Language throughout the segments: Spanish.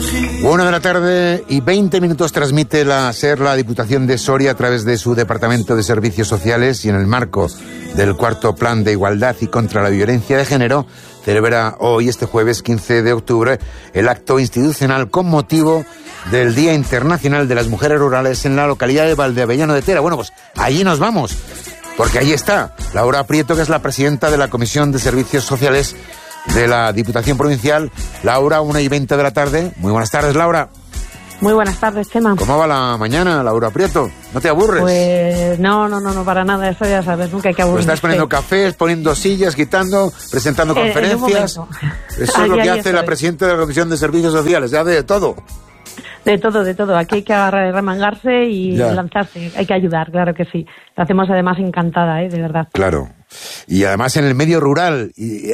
1:20 transmite la SER, la Diputación de Soria, a través de su Departamento de Servicios Sociales, y en el marco del cuarto Plan de Igualdad y contra la Violencia de Género, celebra hoy, este jueves 15 de octubre, el acto institucional con motivo del Día Internacional de las Mujeres Rurales en la localidad de Valdeavellano de Tera. Bueno, pues allí nos vamos, porque allí está Laura Prieto, que es la presidenta de la Comisión de Servicios Sociales de la Diputación Provincial. Laura, 1:20 de la tarde. Muy buenas tardes, Laura. Muy buenas tardes, Chema. ¿Cómo va la mañana, Laura Prieto? ¿No te aburres? Pues no, para nada, eso ya sabes, nunca hay que aburrirse. Pues estás poniendo cafés, poniendo sillas, quitando, presentando conferencias. Eso es lo que hace la presidenta de la Comisión de Servicios Sociales, ya de todo. De todo. Aquí hay que agarrar, y lanzarse. Hay que ayudar, claro que sí. Lo hacemos además encantada, de verdad. Claro. Y además en el medio rural,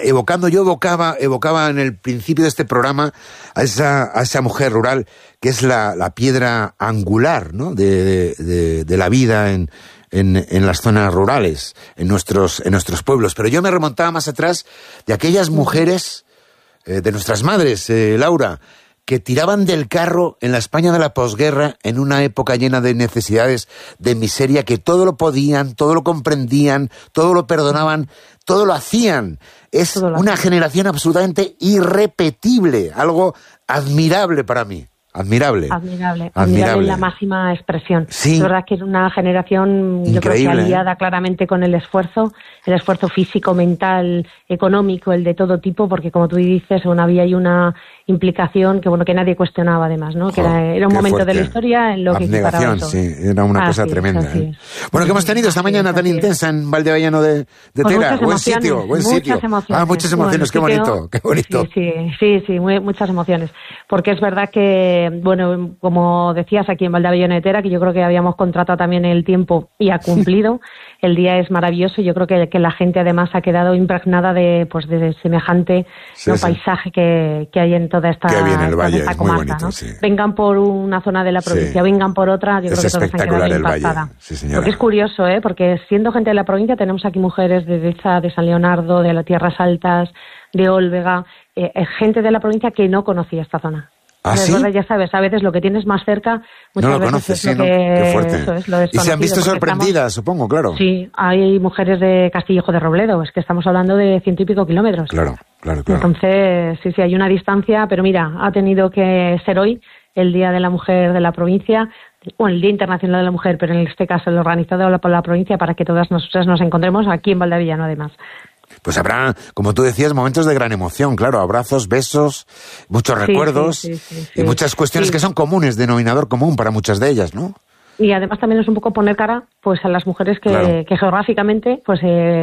evocaba en el principio de este programa a esa mujer rural que es la piedra angular, ¿no?, de la vida en las zonas rurales, en nuestros pueblos. Pero yo me remontaba más atrás de aquellas mujeres, de nuestras madres, Laura, que tiraban del carro en la España de la posguerra, en una época llena de necesidades, de miseria, que todo lo podían, todo lo comprendían, todo lo perdonaban, todo lo hacían. Es una generación absolutamente irrepetible, algo admirable para mí. Admirable en la máxima expresión. Sí. Es verdad que es una generación, increíble, yo creo que aliada claramente con el esfuerzo físico, mental, económico, el de todo tipo, porque como tú dices, había ahí una implicación que nadie cuestionaba además, ¿no? Que era un momento fuerte de la historia en lo que equiparaba eso. Sí, era una cosa tremenda. Bueno, que hemos tenido esta mañana tan intensa en Valdeavellano de Tera. Buen sitio. Muchas emociones, qué bonito. Sí, muchas emociones. Porque es verdad que, bueno, como decías, aquí en Valdeavellano de Tera, que yo creo que habíamos contratado también el tiempo y ha cumplido. El día es maravilloso y yo creo que la gente además ha quedado impregnada de semejante paisaje que hay en toda esta comarca, ¿no? Sí. Vengan por una zona de la provincia, vengan por otra, yo creo que todos han quedado impactadas. Porque es curioso, porque siendo gente de la provincia tenemos aquí mujeres de Deza, de San Leonardo, de las Tierras Altas, de Olvega, gente de la provincia que no conocía esta zona. ¿Ah, sí? Ya sabes, a veces lo que tienes más cerca muchas no lo veces conoces, es lo qué fuerte. Eso es lo desconocido. Y se han visto sorprendidas, supongo, claro. Sí, hay mujeres de Castillejo de Robledo, es que estamos hablando de 100 y pico kilómetros. Claro. Entonces, sí, hay una distancia, pero mira, ha tenido que ser hoy el Día de la Mujer de la provincia, el Día Internacional de la Mujer, pero en este caso el organizado por la provincia, para que todas nosotras nos encontremos aquí en Valdeavellano además. Pues habrá, como tú decías, momentos de gran emoción, claro, abrazos, besos, muchos recuerdos y muchas cuestiones que son comunes, denominador común para muchas de ellas, ¿no? Y además también es un poco poner cara pues a las mujeres que geográficamente pues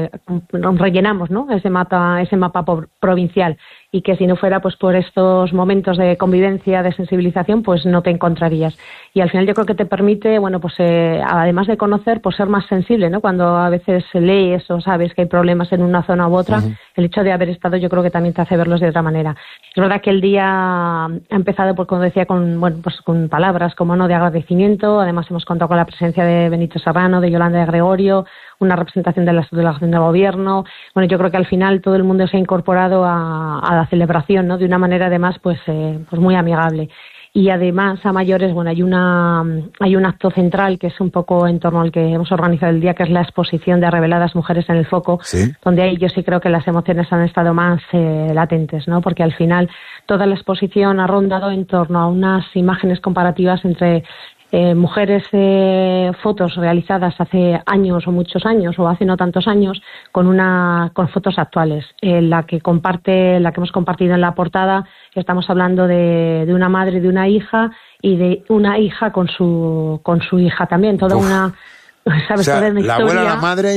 rellenamos, ¿no?, ese mapa provincial, y que si no fuera pues por estos momentos de convivencia, de sensibilización, pues no te encontrarías. Y al final yo creo que te permite, bueno, pues además de conocer, pues ser más sensible, ¿no? Cuando a veces lees o sabes que hay problemas en una zona u otra, el hecho de haber estado yo creo que también te hace verlos de otra manera. Es verdad que el día ha empezado, pues como decía, con palabras como de agradecimiento. Además hemos contado con la presencia de Benito Serrano, de Yolanda de Gregorio, una representación de la delegación del gobierno. Bueno, yo creo que al final todo el mundo se ha incorporado a la celebración, ¿no?, de una manera además pues muy amigable. Y además a mayores, bueno, hay un acto central que es un poco en torno al que hemos organizado el día, que es la exposición de Reveladas Mujeres en el Foco, donde ahí yo sí creo que las emociones han estado más latentes, ¿no? Porque al final toda la exposición ha rondado en torno a unas imágenes comparativas entre mujeres, fotos realizadas hace años o muchos años o hace no tantos años con fotos actuales. La que hemos compartido en la portada, estamos hablando de una madre, de una hija y de una hija con su hija también, toda una... ¿Sabes? O sea, toda una la historia. abuela, la madre y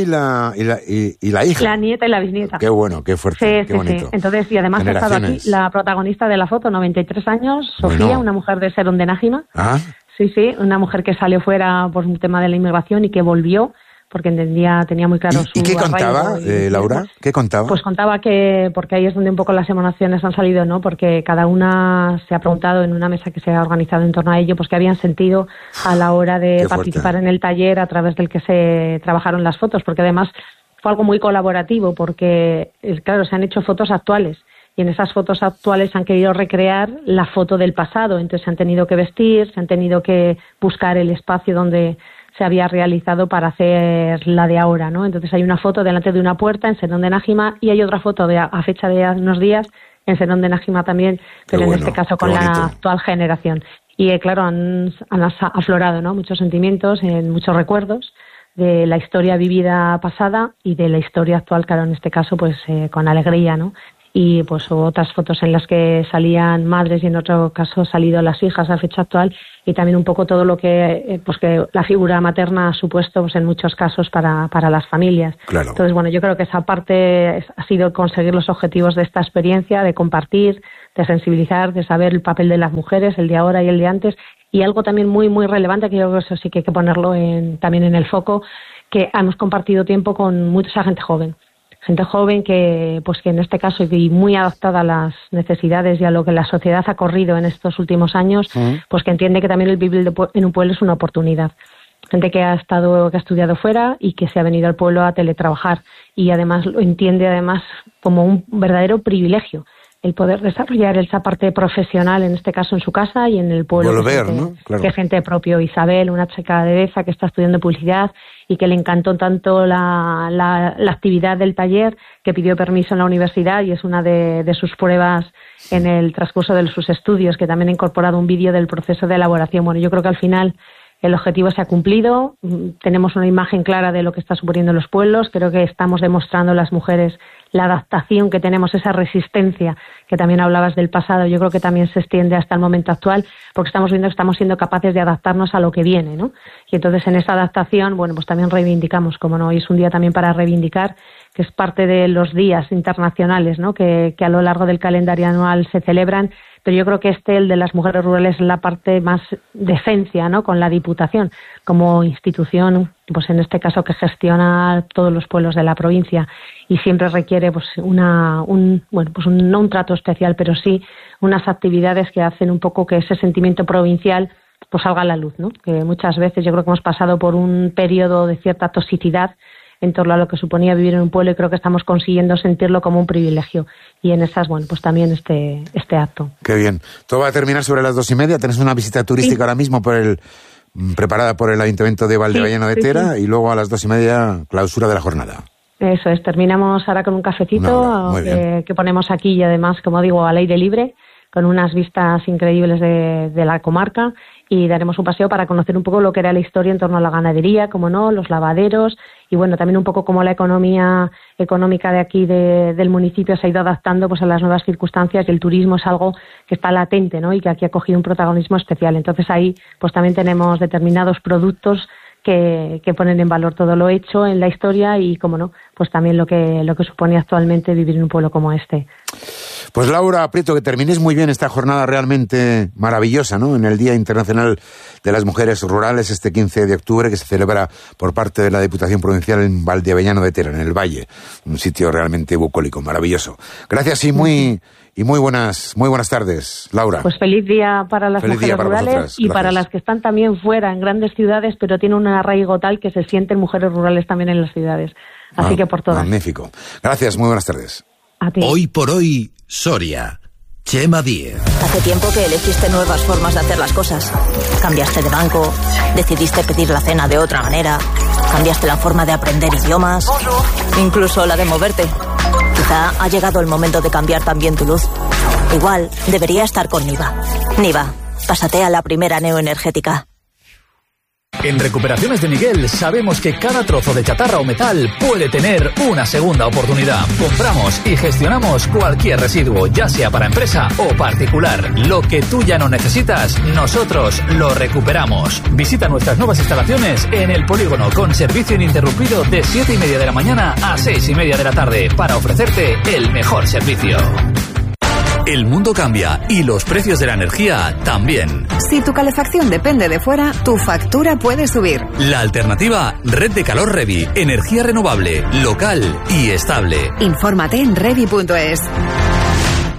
la hija. La nieta y la bisnieta. Qué bueno, qué fuerte, qué bonito. Sí. Entonces, y además ha estado aquí la protagonista de la foto, 93 años, Sofía, una mujer de Serón de Nájima. Ah. Sí, una mujer que salió fuera por un tema de la inmigración y que volvió porque tenía muy claro su ¿Y qué contaba, Laura? ¿Qué contaba? Pues contaba que, porque ahí es donde un poco las emociones han salido, ¿no? Porque cada una se ha preguntado en una mesa que se ha organizado en torno a ello, pues qué habían sentido a la hora de participar en el taller a través del que se trabajaron las fotos, porque además fue algo muy colaborativo, porque, claro, se han hecho fotos actuales. y en esas fotos actuales han querido recrear la foto del pasado, entonces se han tenido que vestir, se han tenido que buscar el espacio donde se había realizado para hacer la de ahora, ¿no? Entonces hay una foto delante de una puerta en Senón de Nájima y hay otra foto a fecha de unos días en Senón de Nájima también, pero en este caso con la actual generación. Y claro, han aflorado, ¿no?, muchos sentimientos, muchos recuerdos de la historia vivida pasada y de la historia actual, claro, en este caso pues con alegría, ¿no? Y pues otras fotos en las que salían madres y en otro caso salido las hijas a fecha actual, y también un poco todo lo que pues que la figura materna ha supuesto pues en muchos casos para las familias. Claro. Entonces, bueno, yo creo que esa parte ha sido conseguir los objetivos de esta experiencia, de compartir, de sensibilizar, de saber el papel de las mujeres, el de ahora y el de antes, y algo también muy muy relevante, que yo creo que eso sí que hay que ponerlo también en el foco, que hemos compartido tiempo con mucha gente joven que en este caso y muy adaptada a las necesidades y a lo que la sociedad ha corrido en estos últimos años, pues que entiende que también el vivir en un pueblo es una oportunidad. Gente que ha estudiado fuera y que se ha venido al pueblo a teletrabajar, y además lo entiende como un verdadero privilegio el poder desarrollar esa parte profesional, en este caso en su casa y en el pueblo. Volver, ¿no? Claro. Que gente propio. Isabel, una chica de Deza que está estudiando publicidad y que le encantó tanto la actividad del taller que pidió permiso en la universidad, y es una de sus pruebas en el transcurso de sus estudios, que también ha incorporado un vídeo del proceso de elaboración. Bueno, yo creo que al final el objetivo se ha cumplido, tenemos una imagen clara de lo que está suponiendo los pueblos, creo que estamos demostrando las mujeres la adaptación que tenemos, esa resistencia que también hablabas del pasado, yo creo que también se extiende hasta el momento actual, porque estamos viendo que estamos siendo capaces de adaptarnos a lo que viene, ¿no? Y entonces en esa adaptación, bueno, pues también reivindicamos, como no, hoy es un día también para reivindicar, que es parte de los días internacionales, ¿no?, que a lo largo del calendario anual se celebran, pero yo creo que el de las mujeres rurales, es la parte más de esencia, ¿no?, con la Diputación como institución, pues en este caso que gestiona todos los pueblos de la provincia, y siempre requiere pues no un trato especial, pero sí unas actividades que hacen un poco que ese sentimiento provincial pues salga a la luz, ¿no? Que muchas veces yo creo que hemos pasado por un periodo de cierta toxicidad en torno a lo que suponía vivir en un pueblo, y creo que estamos consiguiendo sentirlo como un privilegio, y en esas, bueno, pues también este acto. Qué bien. Todo va a terminar sobre las 2:30, tenés una visita turística ahora mismo preparada por el Ayuntamiento de Valdeavellano de Tera, y luego a las 2:30 clausura de la jornada. Eso es, terminamos ahora con un cafecito que ponemos aquí, y además, como digo, al aire libre, con unas vistas increíbles de la comarca, y daremos un paseo para conocer un poco lo que era la historia en torno a la ganadería, como no, los lavaderos, y bueno, también un poco cómo la economía económica de aquí del municipio se ha ido adaptando pues a las nuevas circunstancias, y el turismo es algo que está latente, ¿no?, y que aquí ha cogido un protagonismo especial. Entonces ahí pues también tenemos determinados productos que ponen en valor todo lo hecho en la historia, y como no, pues también lo que supone actualmente vivir en un pueblo como este. Pues Laura Prieto, que termines muy bien esta jornada realmente maravillosa, ¿no?, en el Día Internacional de las Mujeres Rurales, este 15 de octubre, que se celebra por parte de la Diputación Provincial en Valdeavellano de Tera, en el Valle, un sitio realmente bucólico, maravilloso. Gracias y muy buenas tardes, Laura. Pues feliz día para las mujeres rurales y para las que están también fuera, en grandes ciudades, pero tienen un arraigo tal que se sienten mujeres rurales también en las ciudades. Así que por todas. Magnífico. Gracias, muy buenas tardes. A ti. Hoy por hoy, Soria. Chema Díez. Hace tiempo que elegiste nuevas formas de hacer las cosas. Cambiaste de banco, decidiste pedir la cena de otra manera, cambiaste la forma de aprender idiomas, incluso la de moverte. Quizá ha llegado el momento de cambiar también tu luz. Igual debería estar con Niva. Niva, pásate a la primera neoenergética. En Recuperaciones de Miguel sabemos que cada trozo de chatarra o metal puede tener una segunda oportunidad. Compramos y gestionamos cualquier residuo, ya sea para empresa o particular. Lo que tú ya no necesitas, nosotros lo recuperamos. Visita nuestras nuevas instalaciones en el polígono, con servicio ininterrumpido de 7:30 de la mañana a 6:30 de la tarde para ofrecerte el mejor servicio. El mundo cambia y los precios de la energía también. Si tu calefacción depende de fuera, tu factura puede subir. La alternativa, Red de Calor Revi. Energía renovable, local y estable. Infórmate en revi.es.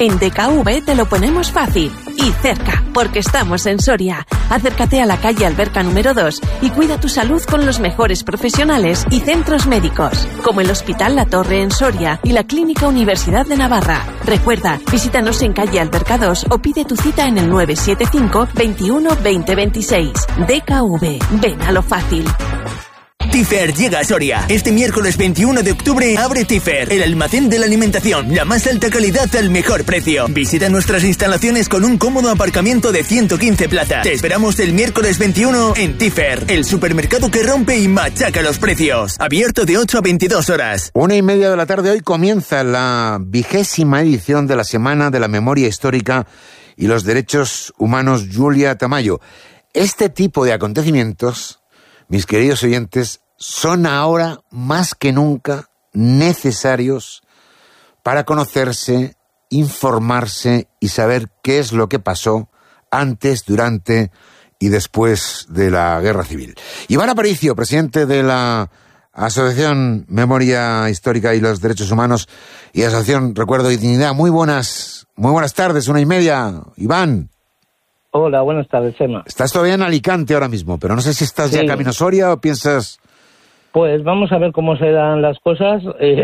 En DKV te lo ponemos fácil y cerca, porque estamos en Soria. Acércate a la calle Alberca número 2 y cuida tu salud con los mejores profesionales y centros médicos, como el Hospital La Torre en Soria y la Clínica Universidad de Navarra. Recuerda, visítanos en calle Alberca 2 o pide tu cita en el 975 21 20 26. DKV, ven a lo fácil. Tifer llega a Soria. Este miércoles 21 de octubre abre Tifer, el almacén de la alimentación. La más alta calidad al mejor precio. Visita nuestras instalaciones con un cómodo aparcamiento de 115 plazas. Te esperamos el miércoles 21 en Tifer, el supermercado que rompe y machaca los precios. Abierto de 8 a 22 horas. 1:30 de la tarde. Hoy comienza la 20ª edición de la Semana de la Memoria Histórica y los Derechos Humanos Julia Tamayo. Este tipo de acontecimientos, mis queridos oyentes, son ahora más que nunca necesarios para conocerse, informarse y saber qué es lo que pasó antes, durante y después de la Guerra Civil. Iván Aparicio, presidente de la Asociación Memoria Histórica y los Derechos Humanos y Asociación Recuerdo y Dignidad. Muy buenas tardes, 1:30. Iván. Hola, buenas tardes, Emma. Estás todavía en Alicante ahora mismo, pero no sé si estás ya camino a Soria o piensas... Pues vamos a ver cómo se dan las cosas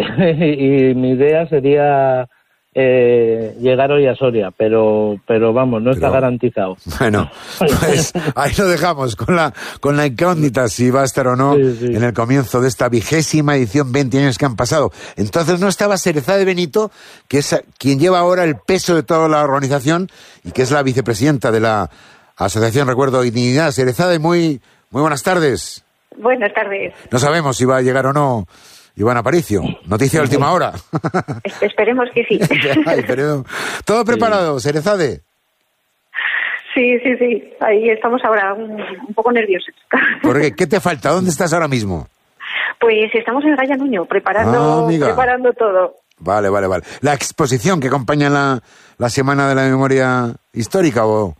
y mi idea sería llegar hoy a Soria, pero vamos, no está garantizado. Bueno, pues ahí lo dejamos con la incógnita si va a estar o no en el comienzo de esta 20ª edición, 20 años que han pasado. Entonces no estaba Serezade Benito, que es quien lleva ahora el peso de toda la organización y que es la vicepresidenta de la Asociación Recuerdo y Dignidad. Serezade, muy buenas tardes. Buenas tardes. No sabemos si va a llegar o no Iván Aparicio. Noticia de última hora. Esperemos que sí. ¿Todo preparado, Serezade? Sí. Ahí estamos ahora un poco nerviosos. ¿Por qué? ¿Qué te falta? ¿Dónde estás ahora mismo? Pues estamos en Gaya Nuño, preparando todo. Vale. ¿La exposición que acompaña la Semana de la Memoria Histórica o...?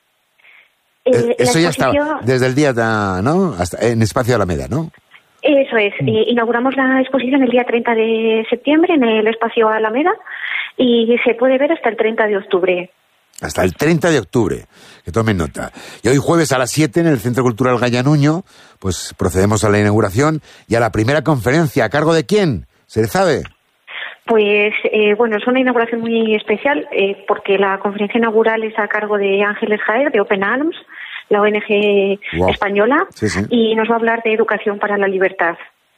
Eso ya está desde el día, ¿no? Hasta en Espacio Alameda, ¿no? Eso es. Inauguramos la exposición el día 30 de septiembre en el Espacio Alameda y se puede ver hasta el 30 de octubre. Hasta el 30 de octubre, que tomen nota. Y hoy jueves a las 7 en el Centro Cultural Gaya Nuño, pues procedemos a la inauguración y a la primera conferencia. ¿A cargo de quién, Serezade? Pues, es una inauguración muy especial porque la conferencia inaugural es a cargo de Ángeles Jaer, de Open Arms, la ONG española, y nos va a hablar de educación para la libertad.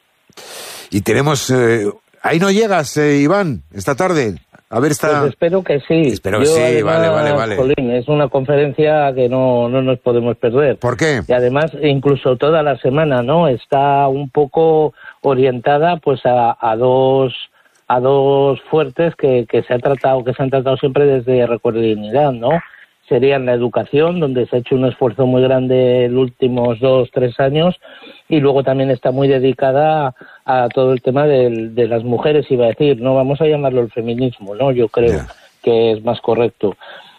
Y tenemos... ahí no llegas, Iván, esta tarde. A ver, Pues espero que sí. Espero que sí, además, vale. Jolín, es una conferencia que no nos podemos perder. ¿Por qué? Y además, incluso toda la semana, ¿no? Está un poco orientada pues a dos fuertes que se han tratado siempre desde Recuerdo y Dignidad, ¿no? Serían la educación, donde se ha hecho un esfuerzo muy grande en los últimos 2-3 años, y luego también está muy dedicada a todo el tema de las mujeres, iba a decir, no vamos a llamarlo el feminismo, ¿no? Yo creo que es más correcto.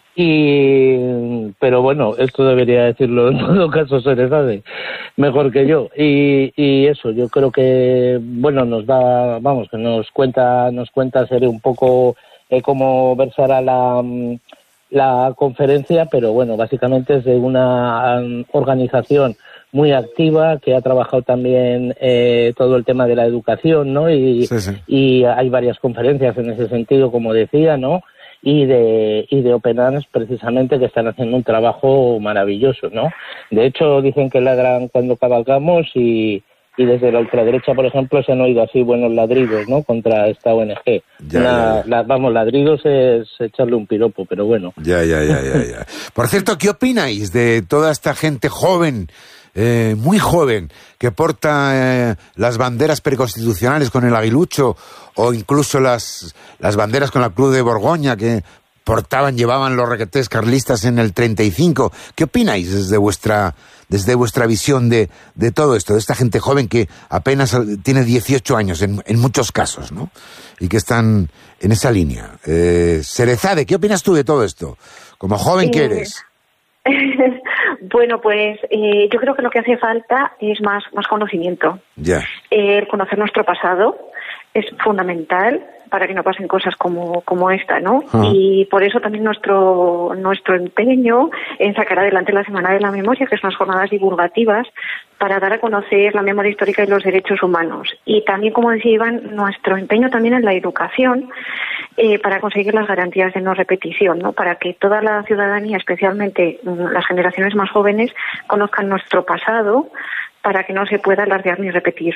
Pero bueno, esto debería decirlo en todo caso Serezade, mejor que yo. Y eso, yo creo que, bueno, que nos cuenta sería un poco cómo versará la conferencia, pero bueno, básicamente es de una organización muy activa que ha trabajado también todo el tema de la educación, ¿no? Y hay varias conferencias en ese sentido, como decía, ¿no? Y de Open Arms, precisamente, que están haciendo un trabajo maravilloso, ¿no? De hecho, dicen que ladran cuando cabalgamos y desde la ultraderecha, por ejemplo, se han oído así buenos ladridos, ¿no? Contra esta ONG. Ladridos es echarle un piropo, pero bueno. Ya. Por cierto, ¿qué opináis de toda esta gente joven, muy joven, que porta las banderas preconstitucionales con el aguilucho, o incluso las banderas con la Cruz de Borgoña que llevaban los requetés carlistas en el 35? ¿Qué opináis desde vuestra visión de todo esto, de esta gente joven que apenas tiene 18 años en muchos casos, ¿no? Y que están en esa línea? Serezade, ¿qué opinas tú de todo esto? Como joven que eres. Bueno, pues yo creo que lo que hace falta es más conocimiento. Ya. Conocer nuestro pasado es fundamental. para que no pasen cosas como esta, ¿no? Y por eso también nuestro empeño en sacar adelante la Semana de la Memoria, que son unas jornadas divulgativas para dar a conocer la memoria histórica y los derechos humanos. Y también, como decía Iván, nuestro empeño también en la educación para conseguir las garantías de no repetición, ¿no? Para que toda la ciudadanía, especialmente las generaciones más jóvenes, conozcan nuestro pasado, para que no se pueda alardear ni repetir.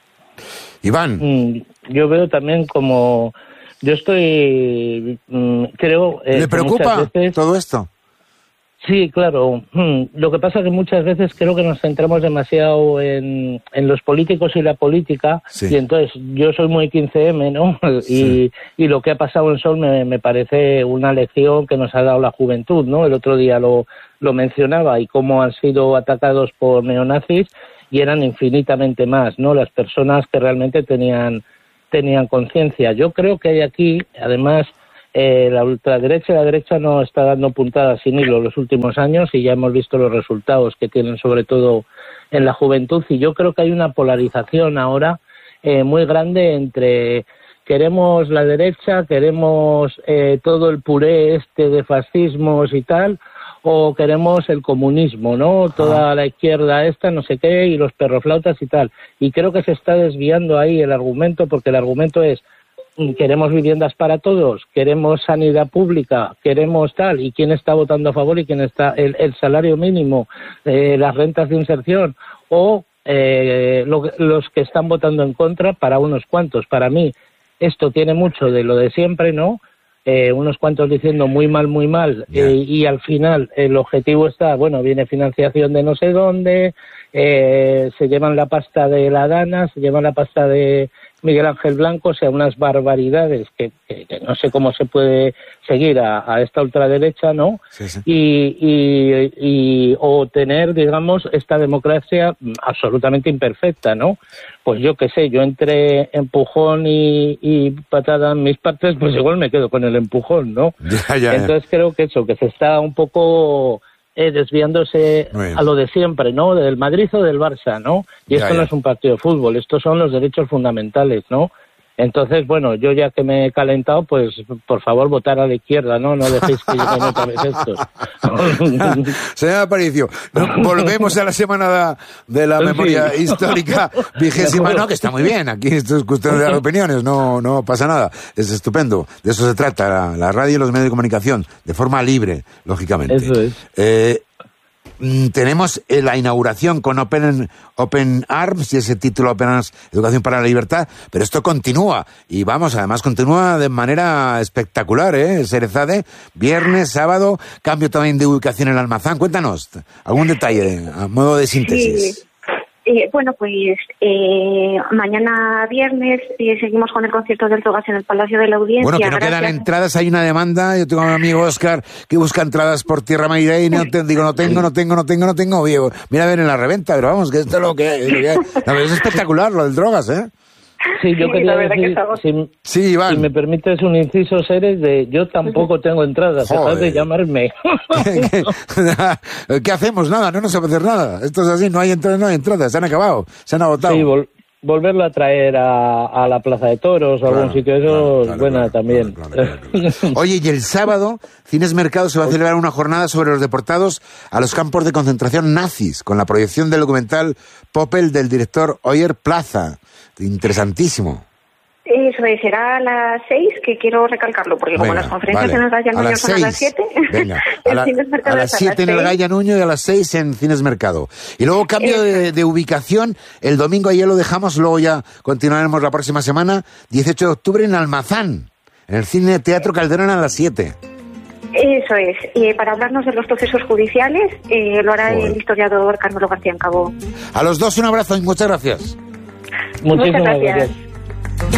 Iván. Yo veo también como... Yo estoy... creo... ¿Le preocupa todo esto? Sí, claro. Lo que pasa es que muchas veces creo que nos centramos demasiado en los políticos y la política, y entonces yo soy muy 15M, ¿no? Y lo que ha pasado en Sol me parece una lección que nos ha dado la juventud, ¿no? El otro día lo mencionaba, y cómo han sido atacados por neonazis, y eran infinitamente más, ¿no? Las personas que realmente tenían conciencia. Yo creo que hay aquí, además, la ultraderecha y la derecha no está dando puntadas sin hilo los últimos años, y ya hemos visto los resultados que tienen, sobre todo en la juventud, y yo creo que hay una polarización ahora muy grande entre queremos la derecha, queremos todo el puré de fascismos y tal, o queremos el comunismo, ¿no? Toda la izquierda no sé qué, y los perroflautas y tal. Y creo que se está desviando ahí el argumento, porque el argumento es queremos viviendas para todos, queremos sanidad pública, queremos tal, y quién está votando a favor y quién está el salario mínimo, las rentas de inserción, o los que están votando en contra para unos cuantos. Para mí esto tiene mucho de lo de siempre, ¿no? Unos cuantos diciendo muy mal, y al final el objetivo está, bueno, viene financiación de no sé dónde, se llevan la pasta de la Dana, se llevan la pasta de Miguel Ángel Blanco, o sea, unas barbaridades que no sé cómo se puede seguir a esta ultraderecha, ¿no? Sí. Y o tener, digamos, esta democracia absolutamente imperfecta, ¿no? Pues yo qué sé, yo entre empujón y patada en mis partes, pues igual me quedo con el empujón, ¿no? Entonces creo que eso, que se está un poco desviándose a lo de siempre, ¿no? Del Madrid o del Barça, ¿no? Y esto no es un partido de fútbol, estos son los derechos fundamentales, ¿no? Entonces, bueno, yo ya que me he calentado, pues por favor votar a la izquierda, ¿no? No dejéis que lleguen otra vez estos. Señor Aparicio, volvemos a la Semana de la Memoria Histórica 20ª, no, que está muy bien, aquí esto es cuestión de dar opiniones, no pasa nada, es estupendo, de eso se trata, la radio y los medios de comunicación, de forma libre, lógicamente. Eso es. Tenemos la inauguración con Open Arms, y ese título Open Arms, Educación para la Libertad, pero esto continúa, y además continúa de manera espectacular, Serezade, viernes, sábado, cambio también de ubicación en Almazán. Cuéntanos algún detalle a modo de síntesis. Sí. Bueno, pues mañana viernes seguimos con el concierto del Togas en el Palacio de la Audiencia. Bueno, que no quedan entradas, hay una demanda. Yo tengo a mi amigo Óscar que busca entradas por Tierra Mairé y no tengo. Viejo, mira a ver en la reventa, pero vamos, que esto es lo que hay. La verdad es espectacular lo del Drogas, ¿eh? Sí, yo quería decir, si me permites un inciso, Ceres, yo tampoco tengo entradas, dejas de llamarme. ¿Qué hacemos? Nada, no se puede hacer nada. Esto es así, no hay entradas, se han acabado, se han agotado. Sí, volverlo a traer a la Plaza de Toros o algún sitio de esos, buena también. Claro. Oye, y el sábado, Cines Mercado se va a celebrar una jornada sobre los deportados a los campos de concentración nazis, con la proyección del documental Popel del director Oyer Plaza. Interesantísimo. Eso es, será a las 6, que quiero recalcarlo, porque como las conferencias en el Gaya Nuño son a las 7, venga, a las 7 en el Gaya Nuño y a las 6 en Cines Mercado. Y luego cambio de ubicación, el domingo ayer lo dejamos, luego ya continuaremos la próxima semana, 18 de octubre en Almazán, en el Cine Teatro Calderón a las 7. Eso es, y para hablarnos de los procesos judiciales lo hará el historiador Carmelo García Encabo. A los dos un abrazo y muchas gracias. Muchísimas gracias.